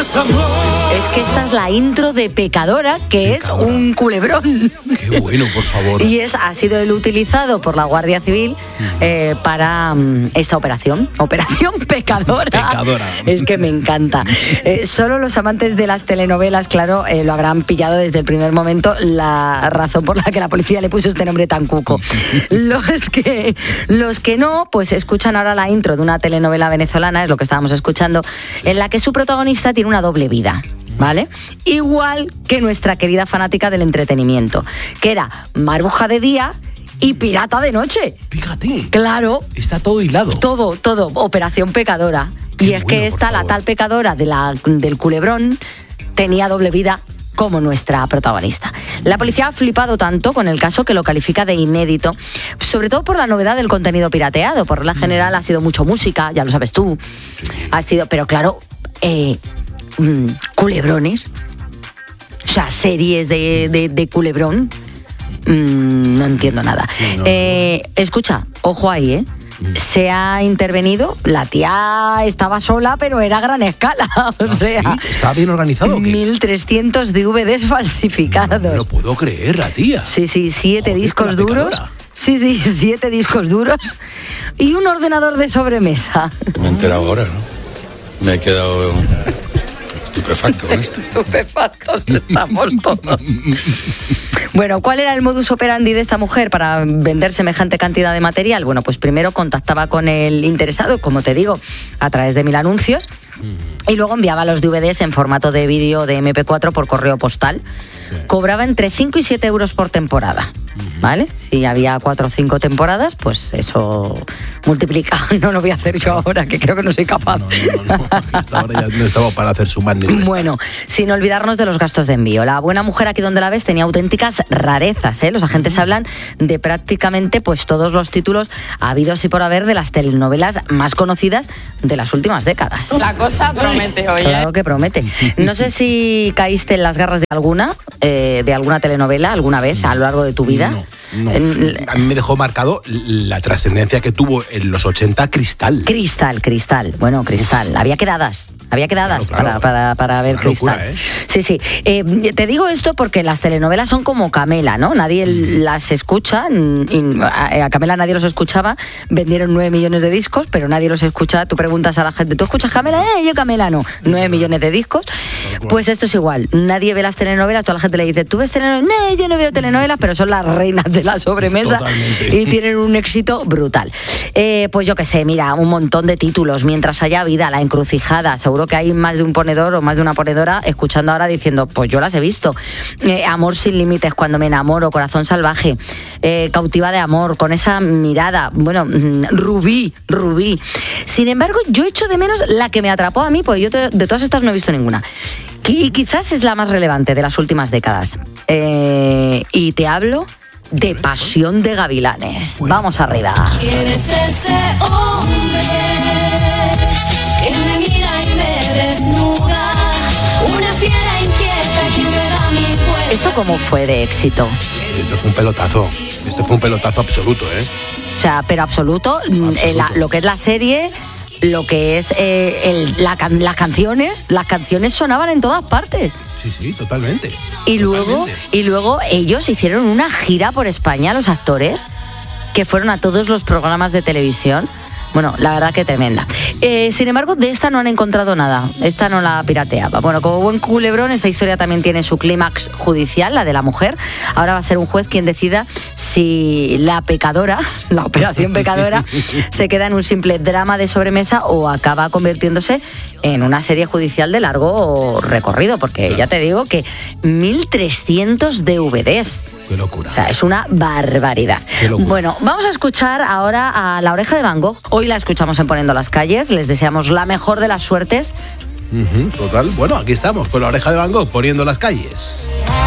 Es que esta es la intro de Pecadora, que es un culebrón. Qué bueno, por favor. Y ha sido el utilizado por la Guardia Civil para esta operación Pecadora. Pecadora. Es que me encanta. Solo los amantes de las telenovelas, claro, lo habrán pillado desde el primer momento la razón por la que la policía le puso este nombre tan cuco. Los que no, pues escuchan ahora la intro de una telenovela venezolana, es lo que estábamos escuchando, en la que su protagonista tiene una doble vida, ¿vale? Igual que nuestra querida fanática del entretenimiento, que era maruja de día y pirata de noche. Fíjate. Claro. Está todo hilado. Todo, Operación Pecadora. Qué y es bueno, que esta, la tal Pecadora del culebrón, tenía doble vida como nuestra protagonista. La policía ha flipado tanto con el caso que lo califica de inédito, sobre todo por la novedad del contenido pirateado. Por la general ha sido mucho música, ya lo sabes tú. Ha sido, pero claro, culebrones, o sea, series de culebrón, no entiendo nada. Sí, no. Escucha, ojo ahí, se ha intervenido, la tía estaba sola, pero era a gran escala, o sea... ¿Sí? ¿Estaba bien organizado o qué? 1.300 DVDs falsificados. No me lo puedo creer, la tía. Sí, 7 Joder, discos la duros. Pecadora. Sí, 7 discos duros y un ordenador de sobremesa. Me he enterado ahora, ¿no? Me he quedado estupefacto con esto. Estupefactos estamos todos. Bueno, ¿cuál era el modus operandi de esta mujer para vender semejante cantidad de material? Bueno, pues primero contactaba con el interesado, como te digo, a través de 1000 anuncios, y luego enviaba los DVDs en formato de vídeo de MP4 por correo postal. Cobraba entre 5 y 7 euros por temporada, ¿vale? Si había 4 o 5 temporadas, pues eso multiplica. No lo voy a hacer yo ahora, que creo que no soy capaz. No. Hasta ahora ya no estamos para hacer sumar ni restar. Bueno, sin olvidarnos de los gastos de envío. La buena mujer, aquí donde la ves, tenía auténticas rarezas, ¿eh? Los agentes hablan de prácticamente pues todos los títulos habidos y por haber de las telenovelas más conocidas de las últimas décadas. La cosa promete, oye. Claro que promete. No sé si caíste en las garras de alguna telenovela alguna vez a lo largo de tu vida. No. A mí me dejó marcado la trascendencia que tuvo en los 80 Cristal. Cristal. Bueno, Cristal. Había quedadas Claro. para ver Una Cristal. locura, ¿eh? Sí. Te digo esto porque las telenovelas son como Camela, ¿no? Nadie las escucha. A Camela nadie los escuchaba. Vendieron 9 millones de discos, pero nadie los escucha. Tú preguntas a la gente, ¿tú escuchas Camela? Yo Camela no. 9 millones de discos. Pues esto es igual. Nadie ve las telenovelas. Toda la gente le dice, ¿tú ves telenovelas? No, yo no veo telenovelas, pero son las reinas de la sobremesa. Totalmente. Y tienen un éxito brutal. Pues yo qué sé, mira, un montón de títulos. Mientras haya vida, La Encrucijada. Seguro que hay más de un ponedor o más de una ponedora escuchando ahora diciendo, pues yo las he visto. Amor sin límites, Cuando me enamoro, Corazón salvaje, Cautiva de amor, Con esa mirada. Bueno, Rubí. Sin embargo, yo echo de menos la que me atrapó a mí, porque yo de todas estas no he visto ninguna. Y quizás es la más relevante de las últimas décadas. Y te hablo de Pasión de Gavilanes. Vamos arriba. ¿Quién es ese hombre que me mira y me desnuda? Una fiera inquieta que me da mi vuelta. ¿Esto cómo fue de éxito? Esto fue un pelotazo. Esto fue un pelotazo absoluto, ¿eh? O sea, pero absoluto. Lo que es la serie, lo que es las canciones sonaban en todas partes. Sí, totalmente. Y luego ellos hicieron una gira por España, los actores, que fueron a todos los programas de televisión. Bueno, la verdad que tremenda. Sin embargo, de esta no han encontrado nada. Esta no la pirateaba. Bueno, como buen culebrón, esta historia también tiene su clímax judicial, la de la mujer. Ahora va a ser un juez quien decida si la Pecadora, la operación Pecadora, se queda en un simple drama de sobremesa o acaba convirtiéndose en una serie judicial de largo recorrido. Porque ya te digo que 1.300 DVDs. Qué locura. O sea, es una barbaridad. Qué locura. Bueno, vamos a escuchar ahora a La Oreja de Van Gogh. Hoy la escuchamos en Poniendo las Calles. Les deseamos la mejor de las suertes. Total. Bueno, aquí estamos con La Oreja de Van Gogh, Poniendo las Calles.